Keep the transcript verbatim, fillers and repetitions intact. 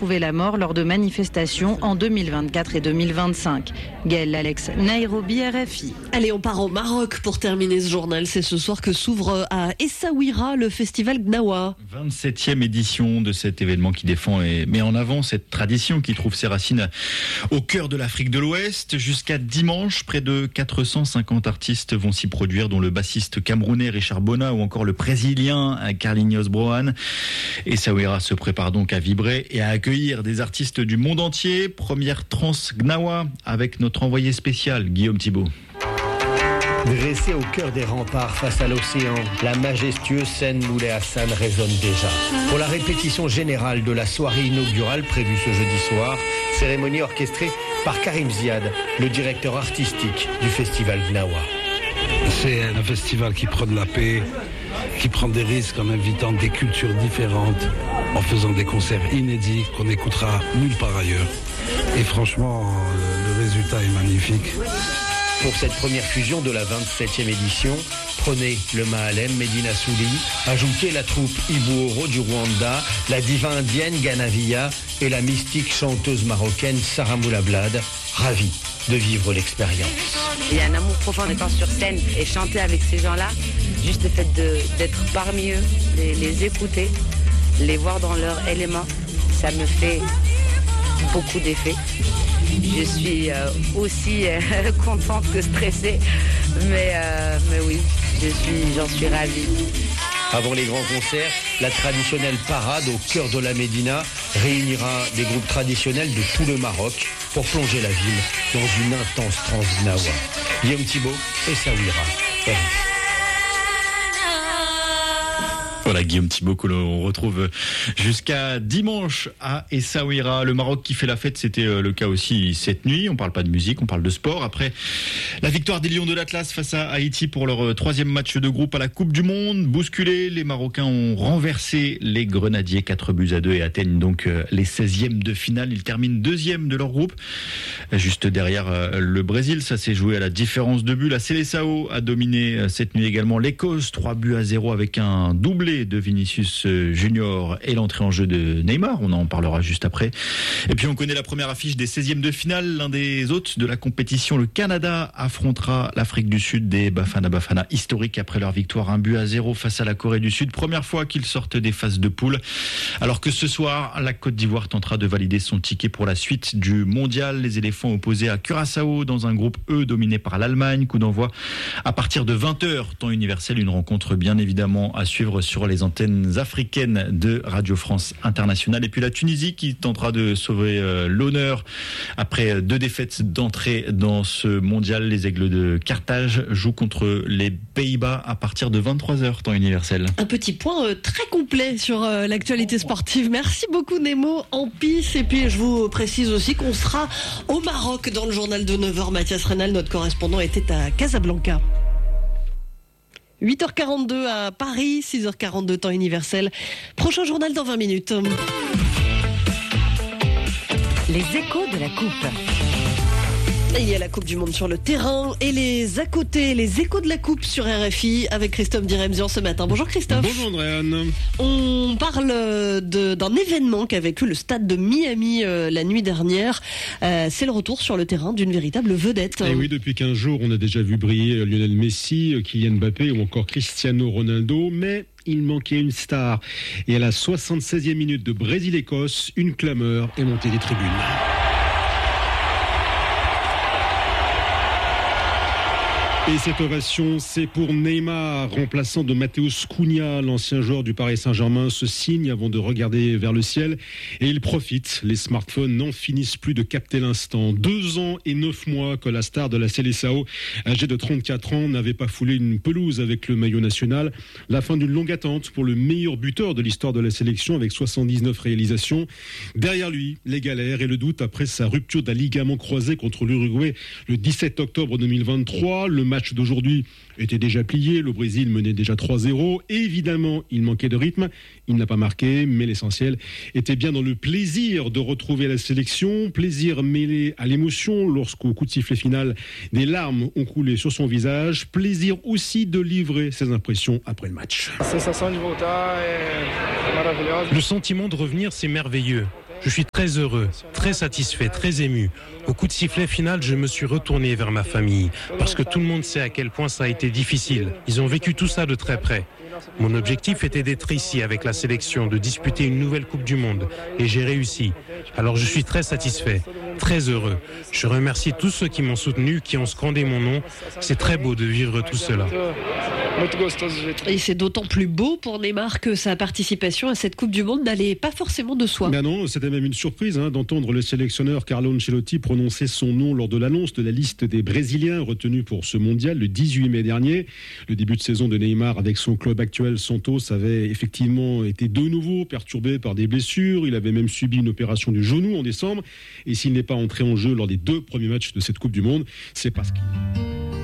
retrouvé la mort lors de manifestations en deux mille vingt-quatre et deux mille vingt-cinq. Gaël Alex, Nairobi, R F I. Allez, on part au Maroc pour terminer ce journal. C'est ce soir que s'ouvre à Essaouira le festival Gnawa. vingt-septième édition de cet événement qui défend et met en avant cette tradition qui trouve ses racines au cœur de l'Afrique de l'Ouest. Jusqu'à dimanche, près de quatre cent cinquante artistes vont s'y produire, dont le bassiste camerounais Richard Bona ou encore le brésilien Carlinhos Brohan. Essaouira se prépare donc à vibrer et à accueillir des artistes du monde entier. Première trans Gnawa avec notre envoyé spécial Guillaume Thibault. Dressé au cœur des remparts face à l'océan, la majestueuse scène Moulay Hassan résonne déjà. Pour la répétition générale de la soirée inaugurale prévue ce jeudi soir, cérémonie orchestrée par Karim Ziad, le directeur artistique du festival Gnawa. C'est un festival qui prend de la paix, qui prend des risques en invitant des cultures différentes, en faisant des concerts inédits qu'on n'écoutera nulle part ailleurs. Et franchement, le résultat est magnifique. Pour cette première fusion de la vingt-septième édition, prenez le Mahalem Medina Souli, ajoutez la troupe Ibuoro du Rwanda, la diva indienne Ganavia et la mystique chanteuse marocaine Sarah Moulablad, ravis de vivre l'expérience. Il y a un amour profond en étant sur scène et chanter avec ces gens-là, juste le fait de, d'être parmi eux, les, les écouter, les voir dans leur élément, ça me fait beaucoup d'effet. Je suis euh, aussi euh, contente que stressée, mais, euh, mais oui, je suis, j'en suis ravie. Avant les grands concerts, la traditionnelle parade au cœur de la Médina réunira des groupes traditionnels de tout le Maroc pour plonger la ville dans une intense trance Gnawa. Guillaume Thibault, Essaouira, R F I. Voilà, Guillaume Thibault que l'on retrouve jusqu'à dimanche à Essaouira. Le Maroc qui fait la fête, c'était le cas aussi cette nuit. On parle pas de musique, on parle de sport. Après la victoire des Lions de l'Atlas face à Haïti pour leur troisième match de groupe à la Coupe du Monde, bousculés, les Marocains ont renversé les Grenadiers quatre buts à deux et atteignent donc les seizièmes de finale. Ils terminent deuxième de leur groupe, juste derrière le Brésil. Ça s'est joué à la différence de buts. La Seleção a dominé cette nuit également l'Écosse, trois buts à zéro avec un doublé de Vinicius Junior et l'entrée en jeu de Neymar. On en parlera juste après. Et puis on connaît la première affiche des seizièmes de finale. L'un des hôtes de la compétition, le Canada, affrontera l'Afrique du Sud, des Bafana Bafana historiques après leur victoire un but à zéro face à la Corée du Sud. Première fois qu'ils sortent des phases de poule. Alors que ce soir, la Côte d'Ivoire tentera de valider son ticket pour la suite du mondial. Les éléphants opposés à Curaçao dans un groupe E dominé par l'Allemagne. Coup d'envoi à partir de vingt heures, temps universel. Une rencontre bien évidemment à suivre sur les antennes africaines de Radio France Internationale. Et puis la Tunisie qui tentera de sauver euh, l'honneur après deux défaites d'entrée dans ce mondial. Les Aigles de Carthage jouent contre les Pays-Bas à partir de vingt-trois heures, temps universel. Un petit point euh, très complet sur euh, l'actualité sportive. Merci beaucoup Nemo en piste. Et puis je vous précise aussi qu'on sera au Maroc dans le journal de neuf heures. Mathias Rénal, notre correspondant, était à Casablanca. huit heures quarante-deux à Paris, six heures quarante-deux temps universel. Prochain journal dans vingt minutes. Les échos de la Coupe. Il y a la Coupe du Monde sur le terrain et les à côté, les échos de la Coupe sur R F I avec Christophe Diremzian ce matin. Bonjour Christophe. Bonjour Andréane. On parle de, d'un événement qu'a vécu le stade de Miami euh, la nuit dernière. Euh, c'est le retour sur le terrain d'une véritable vedette. Et oui, depuis quinze jours, on a déjà vu briller Lionel Messi, Kylian Mbappé ou encore Cristiano Ronaldo, mais il manquait une star. Et à la soixante-seizième minute de Brésil-Écosse, une clameur est montée des tribunes. Et cette ovation, c'est pour Neymar, remplaçant de Matheus Cunha, l'ancien joueur du Paris Saint-Germain, se signe avant de regarder vers le ciel. Et il profite, les smartphones n'en finissent plus de capter l'instant. Deux ans et neuf mois que la star de la Seleção, âgée de trente-quatre ans, n'avait pas foulé une pelouse avec le maillot national. La fin d'une longue attente pour le meilleur buteur de l'histoire de la sélection avec soixante-dix-neuf réalisations. Derrière lui, les galères et le doute après sa rupture d'un ligament croisé contre l'Uruguay le dix-sept octobre deux mille vingt-trois. Le match d'aujourd'hui était déjà plié, le Brésil menait déjà trois zéro. Évidemment, il manquait de rythme, il n'a pas marqué, mais l'essentiel était bien dans le plaisir de retrouver la sélection, plaisir mêlé à l'émotion lorsqu'au coup de sifflet final, des larmes ont coulé sur son visage, plaisir aussi de livrer ses impressions après le match. Le sentiment de revenir, c'est merveilleux. Je suis très heureux, très satisfait, très ému. Au coup de sifflet final, je me suis retourné vers ma famille parce que tout le monde sait à quel point ça a été difficile. Ils ont vécu tout ça de très près. Mon objectif était d'être ici avec la sélection, de disputer une nouvelle Coupe du Monde et j'ai réussi. Alors je suis très satisfait, très heureux. Je remercie tous ceux qui m'ont soutenu, qui ont scandé mon nom. C'est très beau de vivre tout cela. Et c'est d'autant plus beau pour Neymar que sa participation à cette Coupe du Monde n'allait pas forcément de soi. Ben non, c'était même une surprise hein, d'entendre le sélectionneur Carlo Ancelotti prononcer son nom lors de l'annonce de la liste des Brésiliens retenus pour ce mondial le dix-huit mai dernier. Le début de saison de Neymar avec son club actuel Santos avait effectivement été de nouveau perturbé par des blessures. Il avait même subi une opération du genou en décembre. Et s'il n'est pas entré en jeu lors des deux premiers matchs de cette Coupe du Monde, c'est parce qu'il...